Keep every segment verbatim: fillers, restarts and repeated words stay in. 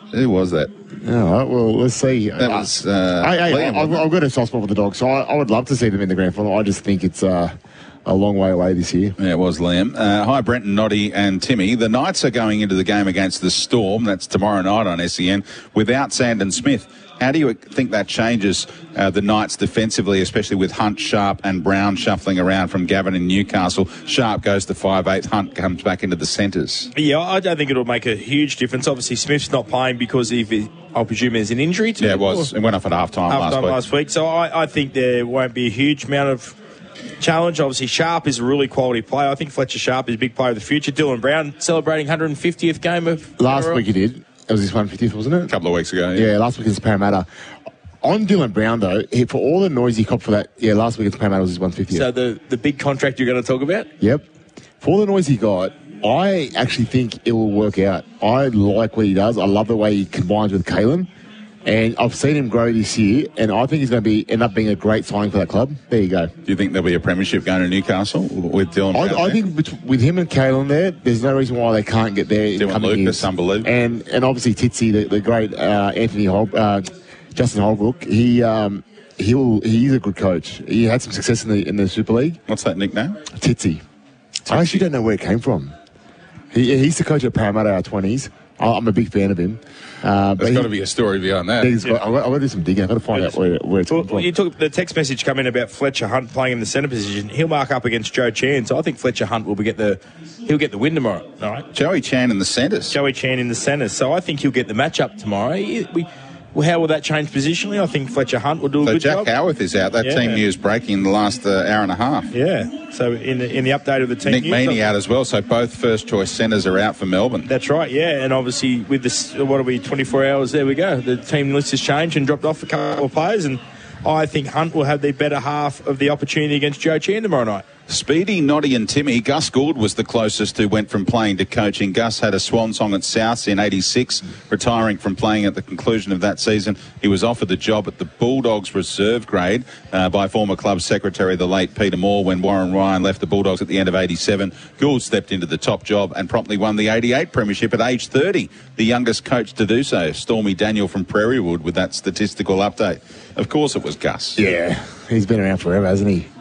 Who was that? All right, well, let's see. That was. Uh, I, I, Liam, I've, I've got a soft spot for the Dogs, so I, I would love to see them in the grand final. I just think it's uh, a long way away this year. Yeah, it was Liam. Uh, hi, Brenton, Noddy and Timmy. The Knights are going into the game against the Storm. That's tomorrow night on S E N without Sandon Smith. How do you think that changes uh, the Knights defensively, especially with Hunt, Sharp and Brown shuffling around from Gavin in Newcastle? Sharp goes to five eight, Hunt comes back into the centres. Yeah, I don't think it'll make a huge difference. Obviously, Smith's not playing because if it, I presume there's an injury to Yeah, him. it was. It went off at half-time, half last time week. last week. So I, I think there won't be a huge amount of challenge. Obviously, Sharp is a really quality player. I think Fletcher Sharp is a big player of the future. Dylan Brown celebrating one hundred fiftieth game of... Last week he did. It was his one hundred fiftieth, wasn't it? A couple of weeks ago, yeah. Yeah, last week against Parramatta. On Dylan Brown, though, he, for all the noise he copped for that, yeah, last week against Parramatta was his one hundred fiftieth. So the, the big contract you're going to talk about? Yep. For all the noise he got, I actually think it will work out. I like what he does. I love the way he combines with Kalen. And I've seen him grow this year, and I think he's going to be end up being a great signing for that club. There you go. Do you think there'll be a premiership going to Newcastle with Dylan Brown? I, I think bet- with him and Kalen there, there's no reason why they can't get there in Dylan coming Lucas, years. unbelievable. And and obviously Titsy, the, the great uh, Anthony Hol- uh, Justin Holbrook, he um, he'll he's a good coach. He had some success in the in the Super League. What's that nickname? Titsy. I actually don't know where it came from. He, he's the coach at Parramatta our twenties. I'm a big fan of him. Uh, There's got to be a story behind that. He's got, I've, got, I've got to do some digging. I've got to find out where, where it's Well, come from. you took the text message come in about Fletcher Hunt playing in the centre position. He'll mark up against Joe Chan, so I think Fletcher Hunt will be get the he'll get the win tomorrow. All right, Joey Chan in the centres. Joey Chan in the centres, so I think he'll get the matchup tomorrow. He- We, well, how will that change positionally? I think Fletcher Hunt will do a So good Jack job. Howarth is out. That Yeah. team news breaking in the last uh, hour and a half. Yeah, so in the in the update of the team Nick news, Meaney out as well, so both first-choice centres are out for Melbourne. That's right, yeah, and obviously with this, what are we, twenty-four hours, there we go. The team list has changed and dropped off a couple of players, and I think Hunt will have the better half of the opportunity against Joe Chan tomorrow night. Speedy, Noddy and Timmy. Gus Gould was the closest who went from playing to coaching. Gus had a swan song at Souths in eighty-six, retiring from playing at the conclusion of that season. He was offered the job at the Bulldogs reserve grade uh, by former club secretary, the late Peter Moore, when Warren Ryan left the Bulldogs at the end of eighty-seven. Gould stepped into the top job and promptly won the eighty-eight premiership at age thirty. The youngest coach to do so, Stormy Daniel from Prairie Wood, with that statistical update. Of course it was Gus. Yeah, he's been around forever, hasn't he?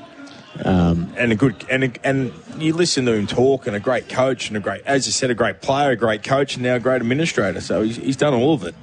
Um, And a good and a, and you listen to him talk, and a great coach, and a great, as you said, a great player, a great coach, and now a great administrator. So he's, he's done all of it.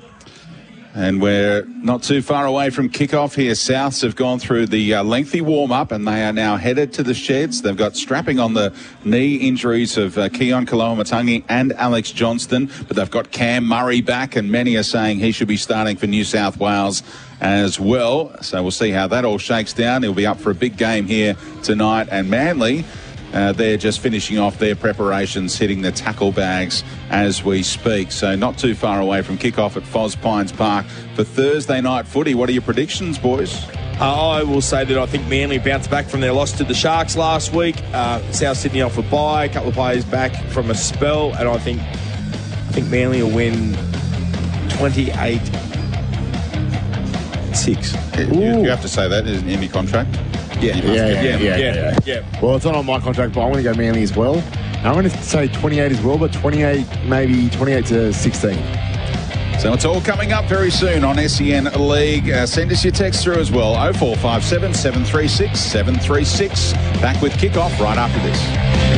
And we're not too far away from kickoff here. Souths have gone through the uh, lengthy warm-up and they are now headed to the sheds. They've got strapping on the knee injuries of uh, Keon Kaloamatangi and Alex Johnston, but they've got Cam Murray back, and many are saying he should be starting for New South Wales as well. So we'll see how that all shakes down. He'll be up for a big game here tonight. And Manly, Uh, they're just finishing off their preparations, hitting the tackle bags as we speak. So not too far away from kickoff at Foz Pines Park for Thursday night footy. What are your predictions, boys? Uh, I will say that I think Manly bounced back from their loss to the Sharks last week. Uh, South Sydney off a bye, a couple of players back from a spell, and I think I think Manly will win twenty-eight six. You, you have to say that in your contract. Yeah, You must Yeah, get- yeah, yeah, yeah, yeah, yeah. Well, it's not on my contract, but I'm going to go Manly as well. And I'm going to say twenty-eight as well, but twenty-eight, maybe twenty-eight to sixteen. So it's all coming up very soon on S E N League. Uh, send us your text through as well. oh four five seven, seven three six, seven three six. Back with kickoff right after this.